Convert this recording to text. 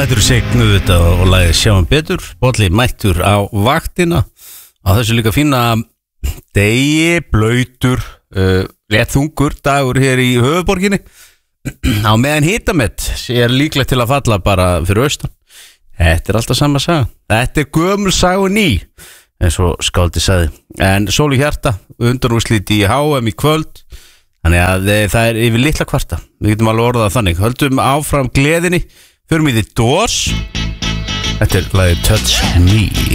þetta eru Signu þetta og lagið Sjáum betur. Bolli mættur á vaktina á þessu líka fína degi, blautur, rétt þungur dagur hér í höfuðborginni á meðan hitamett er líklegt til að falla bara fyrir austan. Þetta er alltaf sama saga. Þetta er gömul saga ný eins og skáldi sagði. En sól í hjarta, undanúrslit í HM í kvöld. Þannig að það er yfir litla kvarta. Við getum alveg orðað þannig. Höldum áfram gleðinni. Förum í The Doors. Þetta er lagið Touch Me.